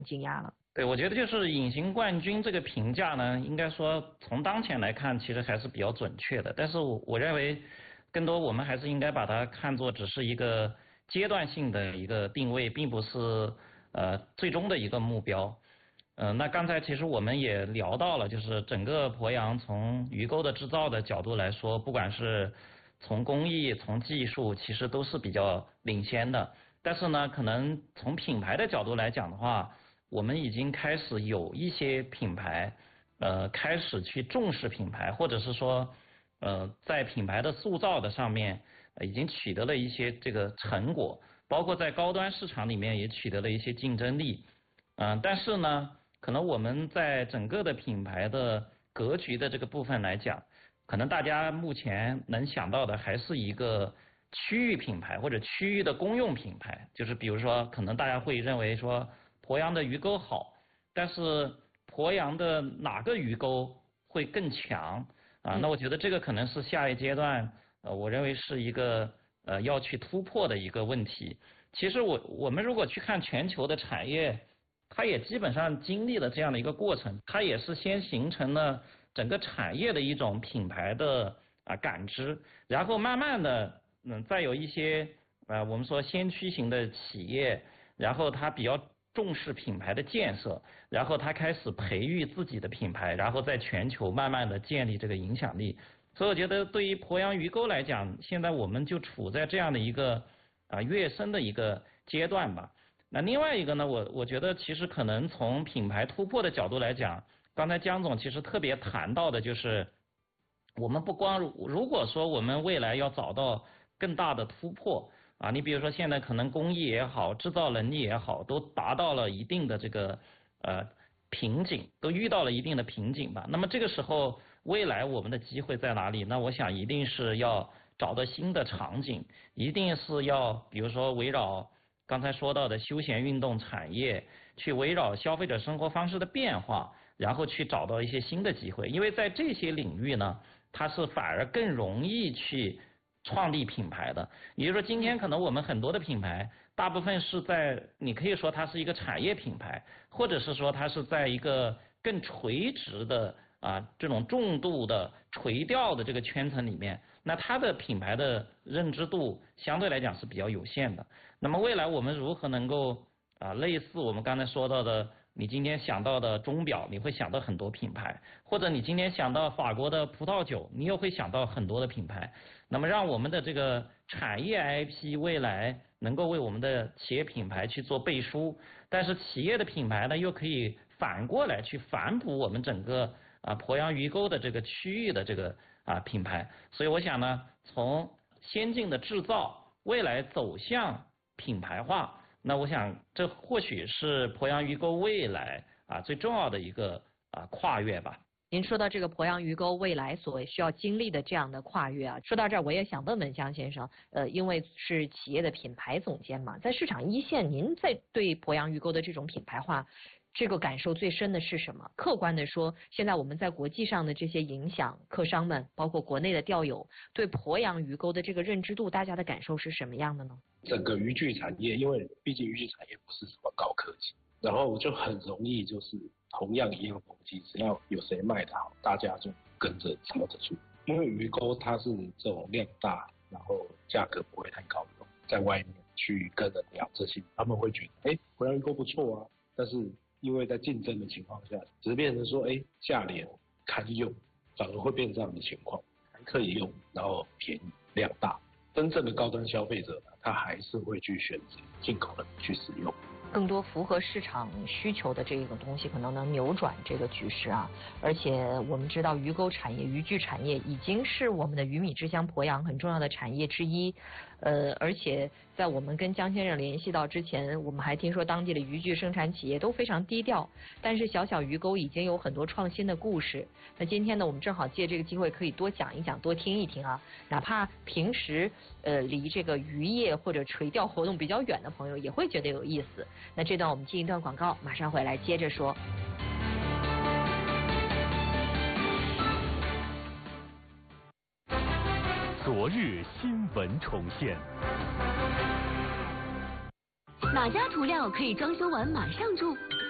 惊讶了。 对，我觉得就是隐形冠军这个评价呢，应该说从当前来看，其实还是比较准确的。但是我认为，更多我们还是应该把它看作只是一个阶段性的一个定位，并不是最终的一个目标。那刚才其实我们也聊到了，就是整个鄱阳从鱼钩的制造的角度来说，不管是从工艺、从技术，其实都是比较领先的。但是呢，可能从品牌的角度来讲的话，我们已经开始有一些品牌，开始去重视品牌，或者是说，在品牌的塑造的上面，已经取得了一些这个成果，包括在高端市场里面也取得了一些竞争力。但是呢，可能我们在整个的品牌的格局的这个部分来讲，可能大家目前能想到的还是一个区域品牌或者区域的公用品牌，就是比如说，可能大家会认为说鄱阳的鱼钩好，但是鄱阳的哪个鱼钩会更强啊？那我觉得这个可能是下一阶段，我认为是一个要去突破的一个问题。其实我们如果去看全球的产业，它也基本上经历了这样的一个过程，它也是先形成了整个产业的一种品牌的感知，然后慢慢的再有一些我们说先驱型的企业，然后它比较重视品牌的建设，然后它开始培育自己的品牌，然后在全球慢慢的建立这个影响力。所以我觉得对于鄱阳鱼钩来讲，现在我们就处在这样的一个跃升的一个阶段吧。那另外一个呢，我觉得其实可能从品牌突破的角度来讲，刚才姜总其实特别谈到的就是，我们不光如果说我们未来要找到更大的突破啊，你比如说现在可能工艺也好，制造能力也好，都达到了一定的这个瓶颈，都遇到了一定的瓶颈吧。那么这个时候，未来我们的机会在哪里？那我想一定是要找到新的场景，一定是要比如说围绕刚才说到的休闲运动产业，去围绕消费者生活方式的变化，然后去找到一些新的机会。因为在这些领域呢，它是反而更容易去创立品牌的。也就是说，今天可能我们很多的品牌，大部分是在你可以说它是一个产业品牌，或者是说它是在一个更垂直的这种重度的垂钓的这个圈层里面，那它的品牌的认知度相对来讲是比较有限的。那么未来我们如何能够类似我们刚才说到的，你今天想到的钟表，你会想到很多品牌，或者你今天想到法国的葡萄酒，你又会想到很多的品牌。那么让我们的这个产业 IP 未来能够为我们的企业品牌去做背书，但是企业的品牌呢，又可以反过来去反哺我们整个鄱阳鱼钩的这个区域的这个品牌。所以我想呢，从先进的制造未来走向品牌化，那我想这或许是鄱阳鱼钩未来最重要的一个跨越吧。 您说到这个鄱阳鱼钩未来所需要经历的这样的跨越说到这儿我也想问问姜先生，因为是企业的品牌总监嘛，在市场一线，您在对鄱阳鱼钩的这种品牌化这个感受最深的是什么？客观的说，现在我们在国际上的这些影响，客商们包括国内的钓友对鄱阳鱼钩的这个认知度，大家的感受是什么样的呢？ 整个渔具产业，因为毕竟渔具产业不是什么高科技，然后就很容易就是同样一样东西，只要有谁卖得好，大家就跟着抄着做。因为鱼钩它是这种量大，然后价格不会太高的，在外面去跟人聊这些，他们会觉得鄱阳鱼钩不错啊，但是因为在竞争的情况下，只是变成说价廉堪用，反而会变这样的情况，还可以用，然后便宜量大。真正的高端消费者呢，他还是会去选择进口的去使用。 更多符合市场需求的这个东西，可能能扭转这个局势而且我们知道鱼钩产业、渔具产业已经是我们的鱼米之乡鄱阳很重要的产业之一。而且在我们跟姜先生联系到之前，我们还听说当地的渔具生产企业都非常低调，但是小小鱼钩已经有很多创新的故事。那今天呢，我们正好借这个机会可以多讲一讲，多听一听哪怕平时离这个渔业或者垂钓活动比较远的朋友也会觉得有意思。那这段我们进一段广告，马上回来接着说。 昨日新闻重现。 哪家涂料可以装修完马上住？